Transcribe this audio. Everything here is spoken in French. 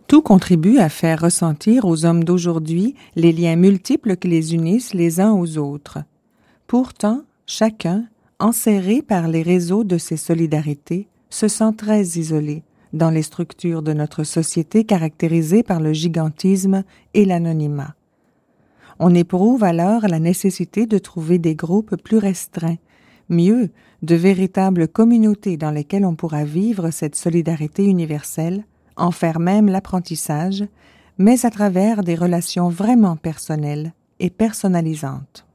Tout contribue à faire ressentir aux hommes d'aujourd'hui les liens multiples qui les unissent les uns aux autres. Pourtant, chacun, enserré par les réseaux de ces solidarités, se sent très isolé dans les structures de notre société caractérisées par le gigantisme et l'anonymat. On éprouve alors la nécessité de trouver des groupes plus restreints, mieux, de véritables communautés dans lesquelles on pourra vivre cette solidarité universelle, en faire même l'apprentissage, mais à travers des relations vraiment personnelles et personnalisantes.